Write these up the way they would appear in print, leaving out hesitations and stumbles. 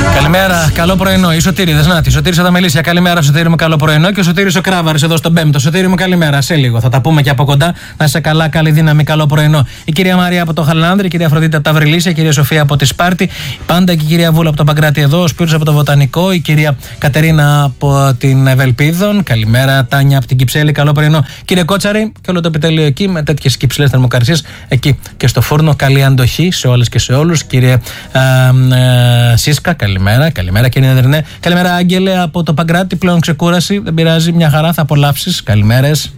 Καλημέρα, καλό πρωινό. Η Σωτήριδες, να τη Σωτήρης Αδαμελήσια. Καλημέρα, Σωτήρη μου, καλό πρωινό. Και ο Σωτήρης ο Κράβαρης εδώ στον Πέμπτο. Σωτήρη μου, καλημέρα. Σε λίγο θα τα πούμε και από κοντά. Να είσαι καλά, καλή δύναμη, καλό πρωινό. Η κυρία Μαρία από το Χαλάνδρη, η κυρία Αφροδίτη από τα Βρυλίσια, η κυρία Σοφία από τη Σπάρτη. Πάντα και η κυρία Βούλα από το Παγκράτη εδώ, ο Σπύρος από το Βοτανικό, η κυρία Κατερίνα από την Ευελπίδων. Καλημέρα, Τάνια από την Κυψέλη, καλό πρωινό. Κύριε Κότσαρη, και όλο το επιτέλειο εκεί με τέτοιες κυψηλές θερμοκρασίες εκεί και στο φούρνο. Καλή αντοχή σε όλες και σε όλους. Κύριε Σίσκα, καλημέρα. Καλημέρα, κύριε Νεδρινέ. Καλημέρα, Άγγελε από το Παγκράτη. Πλέον ξεκούραση, δεν πειράζει, μια χαρά, θα απολαύσεις. Καλημέρες.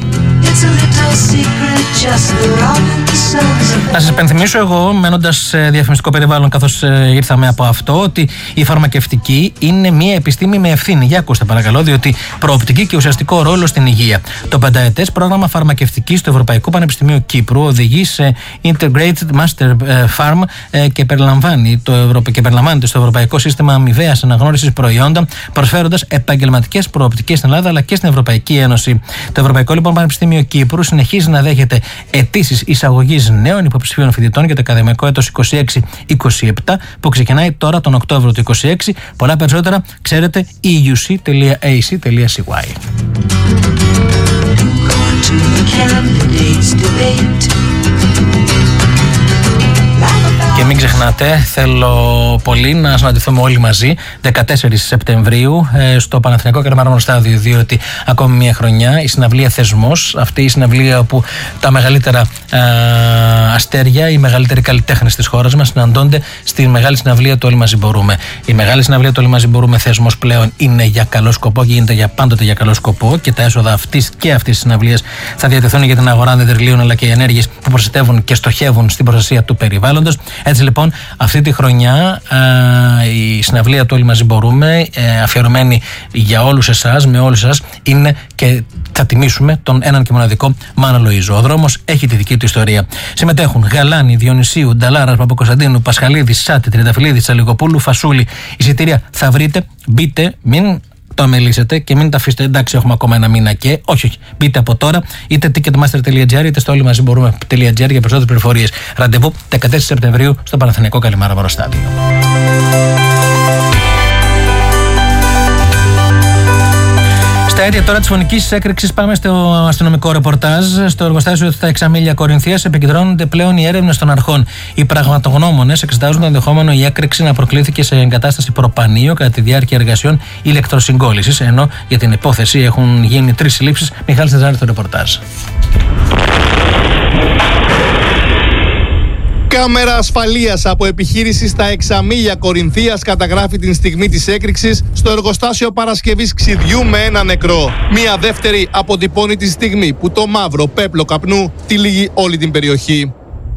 Να σας υπενθυμίσω εγώ, μένοντας σε διαφημιστικό περιβάλλον, καθώς ήρθαμε από αυτό, ότι η φαρμακευτική είναι μια επιστήμη με ευθύνη. Για ακούστε παρακαλώ, διότι προοπτική και ουσιαστικό ρόλο στην υγεία. Το πενταετές πρόγραμμα φαρμακευτικής του Ευρωπαϊκού Πανεπιστημίου Κύπρου οδηγεί σε Integrated Master Pharm και περιλαμβάνεται στο Ευρωπαϊκό Σύστημα Αμοιβαίας Αναγνώρισης Προϊόντων, προσφέροντας επαγγελματικές προοπτικές στην Ελλάδα αλλά και στην Ευρωπαϊκή Ένωση. Το Ευρωπαϊκό λοιπόν Πανεπιστήμιο Κύπρου συνεχίζει να δέχεται αιτήσεις εισαγωγής νέων υποψηφίων φοιτητών για το ακαδημαϊκό έτος 26-27 που ξεκινάει τώρα τον Οκτώβριο του 26. Πολλά περισσότερα ξέρετε euc.ac.cy. Και μην ξεχνάτε, θέλω πολύ να συναντηθούμε όλοι μαζί 14 Σεπτεμβρίου στο Παναθηναϊκό Καραμαρμόνο Στάδιο, διότι ακόμη μια χρονιά η συναυλία Θεσμός, αυτή η συναυλία όπου τα μεγαλύτερα αστέρια, οι μεγαλύτεροι καλλιτέχνες της χώρας μας συναντώνται στη μεγάλη συναυλία του Όλοι Μαζί Μπορούμε. Η μεγάλη συναυλία του Όλοι Μαζί Μπορούμε Θεσμός πλέον είναι για καλό σκοπό και γίνεται για πάντοτε για καλό σκοπό και τα έσοδα αυτής της συναυλίας θα διατεθούν για την αγορά δεντριλίων αλλά και οι ενέργειες που προστατεύουν και στοχεύουν στην προστασία του περιβάλλοντος. Έτσι λοιπόν, αυτή τη χρονιά η συναυλία του Όλοι Μαζί Μπορούμε, αφιερωμένη για όλους εσάς, με όλους εσάς, είναι και θα τιμήσουμε τον έναν και μοναδικό Μάνο Λοΐζο. Ο δρόμος έχει τη δική του ιστορία. Συμμετέχουν Γαλάνη, Διονυσίου, Νταλάρας, Παπακοσταντίνου, Πασχαλίδη, Σάτη, Τριανταφυλλίδη, Τσαλικοπούλου, Φασούλη. Εισιτήρια θα βρείτε, μπείτε, μην το αμελήσετε και μην τα αφήσετε. Εντάξει, έχουμε ακόμα ένα μήνα και. Όχι. Μπείτε από τώρα, είτε ticketmaster.gr είτε στο όλοιμαζιμπορούμε.gr για περισσότερες πληροφορίες. Ραντεβού 14 Σεπτεμβρίου στο Παναθηναϊκό Καλιμάραμαρο Στάδιο. Στα αίτια τώρα της φωνικής έκρηξης πάμε στο αστυνομικό ρεπορτάζ. Στο εργοστάσιο στα Εξαμήλια Κορινθίας επικεντρώνονται πλέον οι έρευνες των αρχών. Οι πραγματογνώμονες εξετάζουν το ενδεχόμενο η έκρηξη να προκλήθηκε σε εγκατάσταση προπανίου κατά τη διάρκεια εργασιών ηλεκτροσυγκόλλησης. Ενώ για την υπόθεση έχουν γίνει 3 συλλήψεις. Μιχάλης Τεζάρης στο ρεπορτάζ. Κάμερα ασφαλείας από επιχείρηση στα Εξαμήλια Κορινθίας καταγράφει την στιγμή της έκρηξης στο εργοστάσιο παρασκευής ξυδιού με ένα νεκρό. Μία δεύτερη αποτυπώνει τη στιγμή που το μαύρο πέπλο καπνού τυλίγει όλη την περιοχή.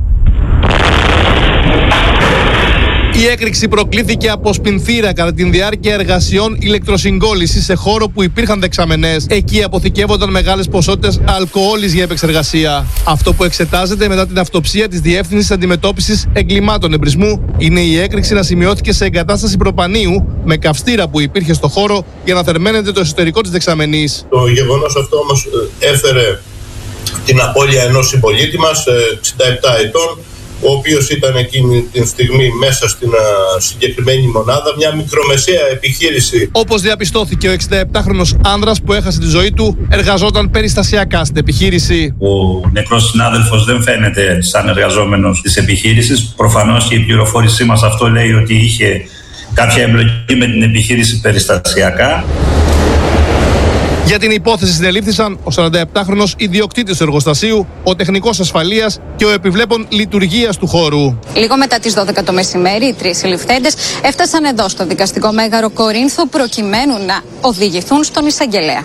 Η έκρηξη προκλήθηκε από σπινθήρα κατά τη διάρκεια εργασιών ηλεκτροσυγκόλλησης σε χώρο που υπήρχαν δεξαμενές. Εκεί αποθηκεύονταν μεγάλες ποσότητες αλκοόλης για επεξεργασία. Αυτό που εξετάζεται μετά την αυτοψία της Διεύθυνσης Αντιμετώπισης Εγκλημάτων Εμπρισμού είναι η έκρηξη να σημειώθηκε σε εγκατάσταση προπανίου με καυστήρα που υπήρχε στο χώρο για να θερμαίνεται το εσωτερικό της δεξαμενής. Το γεγονός αυτό όμως έφερε την απώλεια ενός συμπολίτη μας, 67 ετών, ο οποίος ήταν εκείνη τη στιγμή μέσα στην συγκεκριμένη μονάδα, μια μικρομεσαία επιχείρηση. Όπως διαπιστώθηκε, ο 67χρονος άνδρας που έχασε τη ζωή του εργαζόταν περιστασιακά στην επιχείρηση. Ο νεκρός συνάδελφος δεν φαίνεται σαν εργαζόμενος της επιχείρησης. Προφανώς και η πληροφόρησή μας αυτό λέει ότι είχε κάποια εμπλοκή με την επιχείρηση περιστασιακά. Για την υπόθεση συνελήφθησαν ο 47χρονος ιδιοκτήτης του εργοστασίου, ο τεχνικός ασφαλείας και ο επιβλέπων λειτουργίας του χώρου. Λίγο μετά τις 12 το μεσημέρι, οι 3 συλληφθέντες έφτασαν εδώ στο δικαστικό μέγαρο Κορίνθο προκειμένου να οδηγηθούν στον εισαγγελέα.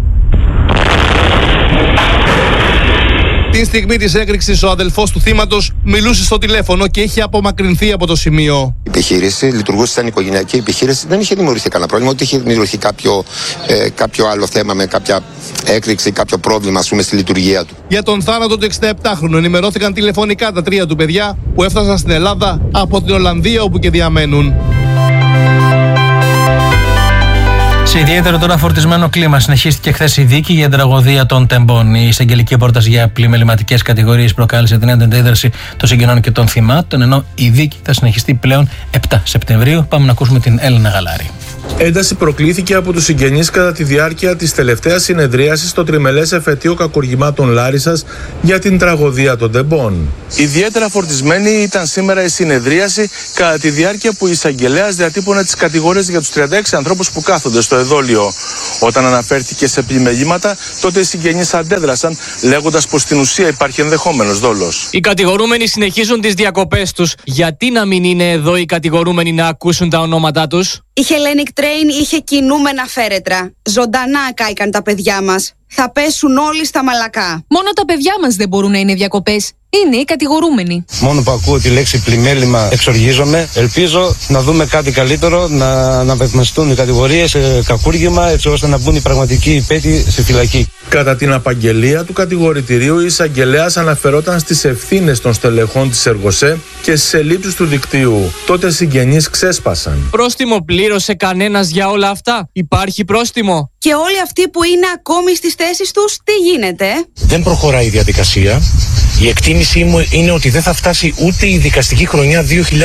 Την στιγμή της έκρηξης, ο αδελφός του θύματος μιλούσε στο τηλέφωνο και είχε απομακρυνθεί από το σημείο. Η επιχείρηση λειτουργούσε σαν οικογενειακή επιχείρηση, δεν είχε δημιουργηθεί κανένα πρόβλημα, ούτε είχε δημιουργηθεί κάποιο άλλο θέμα με κάποια έκρηξη, κάποιο πρόβλημα, ας πούμε, στη λειτουργία του. Για τον θάνατο του 67χρονου ενημερώθηκαν τηλεφωνικά τα 3 του παιδιά που έφτασαν στην Ελλάδα από την Ολλανδία, όπου και διαμένουν. Σε ιδιαίτερο τώρα φορτισμένο κλίμα συνεχίστηκε χθες η δίκη για την τραγωδία των Τεμπών. Η εισαγγελική πρόταση για πλημεληματικές κατηγορίες προκάλεσε την αντίδραση των συγγενών και των θυμάτων, ενώ η δίκη θα συνεχιστεί πλέον 7 Σεπτεμβρίου. Πάμε να ακούσουμε την Έλληνα Γαλάρη. Ένταση προκλήθηκε από τους συγγενείς κατά τη διάρκεια της τελευταίας συνεδρίασης στο τριμελές εφετείο κακουργημάτων Λάρισσας για την τραγωδία των Τεμπών. Ιδιαίτερα φορτισμένη ήταν σήμερα η συνεδρίαση κατά τη διάρκεια που η εισαγγελέας διατύπωνε τις κατηγορίες για τους 36 ανθρώπους που κάθονται στο εδόλιο. Όταν αναφέρθηκε σε πλημελήματα, τότε οι συγγενείς αντέδρασαν, λέγοντας πως στην ουσία υπάρχει ενδεχόμενος δόλος. Οι κατηγορούμενοι συνεχίζουν τις διακοπές τους. Γιατί να μην είναι εδώ οι κατηγορούμενοι να ακούσουν τα ονόματά τους? Η Hellenic Train είχε κινούμενα φέρετρα. Ζωντανά κάηκαν τα παιδιά μας. Θα πέσουν όλοι στα μαλακά. Μόνο τα παιδιά μας δεν μπορούν να είναι διακοπές. Είναι οι κατηγορούμενοι. Μόνο που ακούω τη λέξη πλημέλημα εξοργίζομαι. Ελπίζω να δούμε κάτι καλύτερο, να αναβαθμιστούν οι κατηγορίες σε κακούργημα, έτσι ώστε να μπουν οι πραγματικοί υπέτειοι στη φυλακή. Κατά την απαγγελία του κατηγορητηρίου, η εισαγγελέας αναφερόταν στις ευθύνες των στελεχών της Εργοσέ και στις ελλείψεις του δικτύου. Τότε συγγενείς ξέσπασαν. Πρόστιμο πλήρωσε κανένας για όλα αυτά? Υπάρχει πρόστιμο? Και όλοι αυτοί που είναι ακόμη στις θέσεις τους, τι γίνεται? Δεν προχωράει η διαδικασία. Η εκτίμησή μου είναι ότι δεν θα φτάσει ούτε η δικαστική χρονιά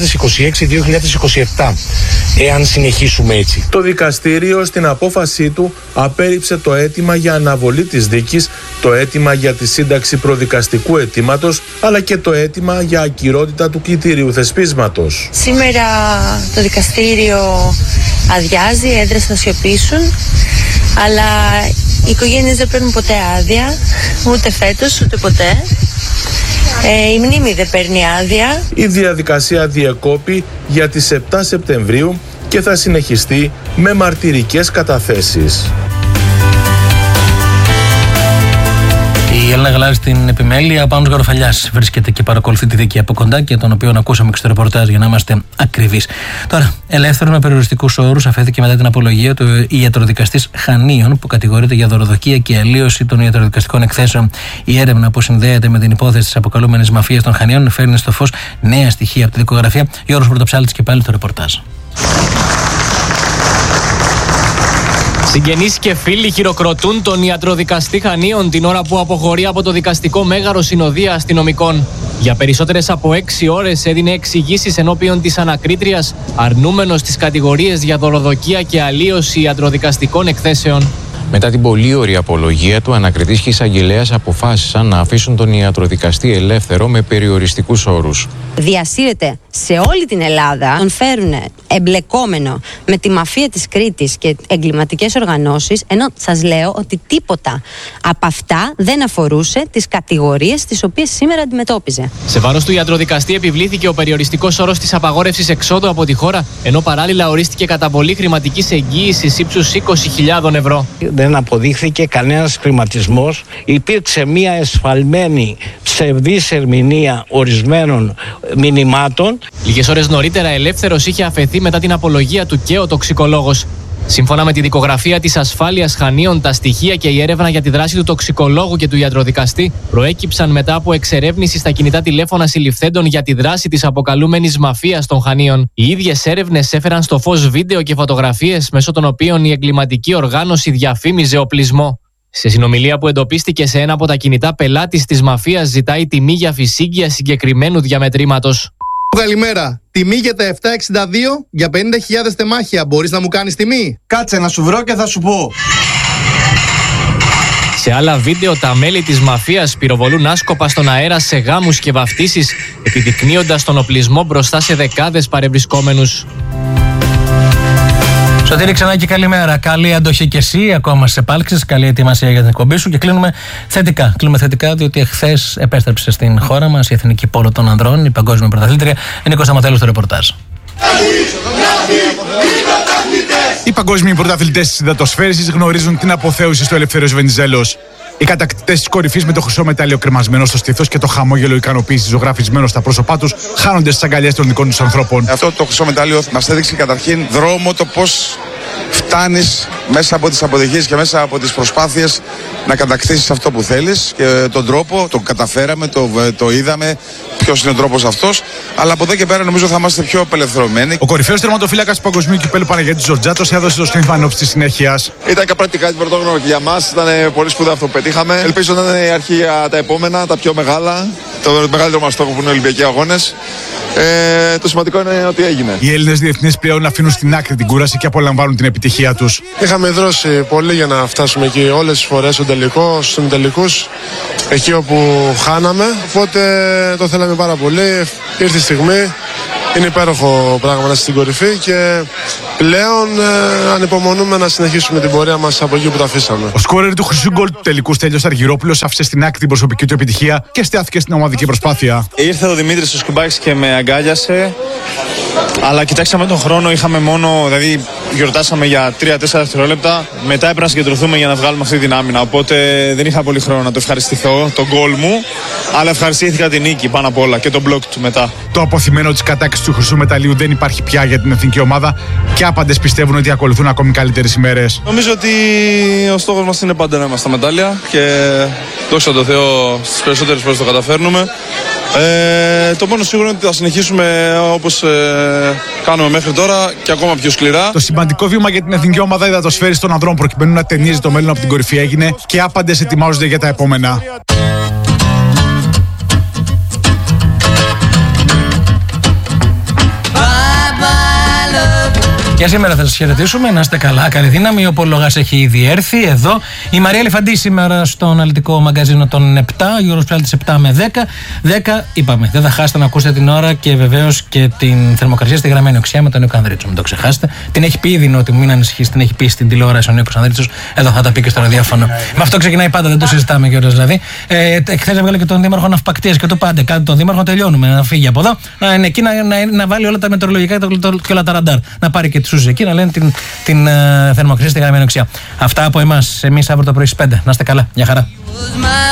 2026-2027 εάν συνεχίσουμε έτσι. Το δικαστήριο στην απόφασή του απέρριψε το αίτημα για αναβολή της δίκης, το αίτημα για τη σύνταξη προδικαστικού αιτήματος, αλλά και το αίτημα για ακυρότητα του κριτηρίου θεσπίσματος. Σήμερα το δικαστήριο αδειάζει, οι έδρες θα σιωπήσουν, αλλά οι οικογένειες δεν παίρνουν ποτέ άδεια, ούτε φέτος, ούτε ποτέ. Η μνήμη δεν παίρνει άδεια. Η διαδικασία διεκόπη για τις 7 Σεπτεμβρίου και θα συνεχιστεί με μαρτυρικές καταθέσεις. Η Έλληνα Γαλάρη στην επιμέλεια. Ο Πάνος Γαροφαλιάς βρίσκεται και παρακολουθεί τη δίκη από κοντά και τον οποίο ακούσαμε και στο ρεπορτάζ για να είμαστε ακριβείς. Τώρα, ελεύθερο με περιοριστικούς όρους αφέθηκε μετά την απολογία του ιατροδικαστής Χανίων που κατηγορείται για δωροδοκία και αλλίωση των ιατροδικαστικών εκθέσεων. Η έρευνα που συνδέεται με την υπόθεση της αποκαλούμενης μαφίας των Χανίων φέρνει στο φως νέα στοιχεία από τη δικογραφία. Γιώργος Πρωτοψάλτης και πάλι το ρεπορτάζ. Συγγενείς και φίλοι χειροκροτούν τον ιατροδικαστή Χανίων την ώρα που αποχωρεί από το δικαστικό μέγαρο συνοδεία αστυνομικών. Για περισσότερες από 6 ώρες έδινε εξηγήσεις ενώπιον της ανακρίτριας, αρνούμενος τις κατηγορίες για δωροδοκία και αλλίωση ιατροδικαστικών εκθέσεων. Μετά την πολύωρη απολογία του, ανακριτής και εισαγγελέας αποφάσισαν να αφήσουν τον ιατροδικαστή ελεύθερο με περιοριστικούς όρους. Διασύρεται σε όλη την Ελλάδα, τον φέρουν εμπλεκόμενο με τη μαφία της Κρήτης και εγκληματικές οργανώσεις, ενώ σας λέω ότι τίποτα από αυτά δεν αφορούσε τις κατηγορίες τις οποίες σήμερα αντιμετώπιζε. Σε βάρος του ιατροδικαστή επιβλήθηκε ο περιοριστικός όρος της απαγόρευσης εξόδου από τη χώρα, ενώ παράλληλα ορίστηκε καταβολή χρηματικής εγγύησης ύψους 20.000 ευρώ. Δεν αποδείχθηκε κανένας χρηματισμός. Υπήρξε μια εσφαλμένη ψευδής ερμηνεία ορισμένων μηνυμάτων. Λίγες ώρες νωρίτερα ελεύθερος είχε αφαιθεί μετά την απολογία του και ο τοξικολόγος. Σύμφωνα με τη δικογραφία της ασφάλειας Χανίων, τα στοιχεία και η έρευνα για τη δράση του τοξικολόγου και του ιατροδικαστή προέκυψαν μετά από εξερεύνηση στα κινητά τηλέφωνα συλληφθέντων για τη δράση της αποκαλούμενης μαφίας των Χανίων. Οι ίδιες έρευνες έφεραν στο φως βίντεο και φωτογραφίες μέσω των οποίων η εγκληματική οργάνωση διαφήμιζε οπλισμό. Σε συνομιλία που εντοπίστηκε σε ένα από τα κινητά, πελάτης της μαφίας ζητάει τιμή για φυσίγγια συγκεκριμένου διαμετρήματος. Καλημέρα. Τιμή για τα 762 για 50.000 τεμάχια. Μπορείς να μου κάνεις τιμή? Κάτσε να σου βρω και θα σου πω. Σε άλλα βίντεο, τα μέλη της μαφίας πυροβολούν άσκοπα στον αέρα σε γάμους και βαφτίσεις, επιδεικνύοντας τον οπλισμό μπροστά σε δεκάδες παρευρισκόμενους. Σωτήρη, ξανά και καλημέρα. Καλή αντοχή και εσύ, ακόμα σε επάλξεις. Καλή ετοιμασία για την εκπομπή σου και κλείνουμε θετικά. Κλείνουμε θετικά, διότι εχθές επέστρεψε στην χώρα μας η Εθνική Πόλο των Ανδρών, η παγκόσμια πρωταθλήτρια. Νίκος Σταματέλος στο ρεπορτάζ. Οι παγκόσμιοι πρωταθλητές της υδατοσφαίρισης γνωρίζουν την αποθέωση στο Ελευθέριος Βενιζέλος. Οι κατακτητές της κορυφής με το χρυσό μετάλλιο κρεμασμένο στο στήθος και το χαμόγελο ικανοποίησης ζωγραφισμένο στα πρόσωπά τους χάνονται στις αγκαλιές των δικών τους ανθρώπων. Αυτό το χρυσό μετάλλιο μας έδειξε καταρχήν δρόμο το πώς φτάνεις μέσα από τις αποτυχίες και μέσα από τις προσπάθειες να κατακτήσεις αυτό που θέλεις και τον τρόπο, το καταφέραμε, το είδαμε ποιος είναι ο τρόπος αυτός, αλλά από εδώ και πέρα νομίζω θα είμαστε πιο απελευθερωμένοι. Ο κορυφαίος τερματοφύλακας του Παγκοσμίου Κυπέλλου Παναγιώτης Ζορτζάτος έδωσε το στοίχημα εν ώψη της συνέχειας. Ήταν και πρακτικά την πρωτόγνωρο για μας, ήταν πολύ σπουδαίο αυτό που πετύχαμε. Ελπίζω να είναι η αρχή για τα επόμενα, τα πιο μεγάλα, το μεγαλύτερο μας στόχο που είναι οι Ολυμπιακοί Αγώνες. Το σημαντικό είναι ότι έγινε. Οι Έλληνες διεθνείς πλέον αφήνουν στην άκρη την κούραση και απολαμβάνουν την επιτυχία τους. Είχαμε δρώσει πολύ για να φτάσουμε εκεί όλες τις φορές στους τελικούς, εκεί όπου χάναμε. Οπότε το θέλαμε πάρα πολύ. Ήρθε η στιγμή. Είναι υπέροχο πράγμα να είσαι στην κορυφή και πλέον ανυπομονούμε να συνεχίσουμε την πορεία μας από εκεί που τα αφήσαμε. Ο σκόρερ του χρυσού γκολ του τελικού Στέλιος Αργυρόπουλος άφησε στην άκρη την προσωπική του επιτυχία και στάθηκε στην ομαδική προσπάθεια. Ήρθε ο Δημήτρης ο Σκουμπάκης και με αγκάλιασε. Αλλά κοιτάξαμε τον χρόνο, είχαμε μόνο, δηλαδή γιορτάσαμε για 3-4 δευτερόλεπτα. Μετά έπρεπε να συγκεντρωθούμε για να βγάλουμε αυτή την άμυνα. Οπότε δεν είχα πολύ χρόνο να το ευχαριστηθώ, τον γκολ μου. Αλλά ευχαριστήθηκα την νίκη πάνω απ' όλα και τον μπλοκ του μετά. Το αποθυμένο της κατάκτησης του χρυσού μεταλλίου δεν υπάρχει πια για την εθνική ομάδα και άπαντες πιστεύουν ότι ακολουθούν ακόμη καλύτερες ημέρες. Νομίζω ότι ο στόχος μας είναι πάντα να είμαστε στα μετάλλια και δόξα τω Θεώ στις περισσότερες φορές το καταφέρνουμε. Το μόνο σίγουρο είναι ότι θα συνεχίσουμε όπως κάνουμε μέχρι τώρα και ακόμα πιο σκληρά. Το σημαντικό βήμα για την εθνική ομάδα υδατοσφαίρης των ανδρών προκειμένου να ταινίζει το μέλλον από την κορυφή έγινε και άπαντες ετοιμάζονται για τα επόμενα. Για σήμερα θα σας χαιρετήσουμε. Να είστε καλά, καλή δύναμη. Ο Πολόγας έχει ήδη έρθει εδώ. Η Μαρία Λεφαντή σήμερα στο αναλυτικό μαγκαζίνο των 7. Γιώργος Πιάλτης 7 με 10. 10 είπαμε. Δεν θα χάσετε να ακούσετε την ώρα και βεβαίως και την θερμοκρασία στη γραμμένη οξιά με τον Νίκο Ανδρίτσο. Μην το ξεχάσετε. Την έχει πει ήδη ότι μην ανησυχείς, την έχει πει στην τηλεόραση ο Νίκος Ανδρίτσος. Εδώ θα τα πει και στο ραδιόφωνο. Με αυτό ξεκινάει πάντα, δεν το συζητάμε κιόλας δηλαδή. Χθες έβγαλε και τον Δήμαρχο Ναυπακτίας και του πάντε. Κάτι τον Δήμαρχο τελειώνουμε. Να φύγει από εδώ. Να βάλει όλα τα μετεωρολογικά και όλα τα ραντάρ. Να πάρει και τους εκεί να λένε την θερμοκρασία στη γραμμένη οξιά. Αυτά από εμάς. Εμείς αύριο το πρωί στις 5. Να είστε καλά. Μια χαρά.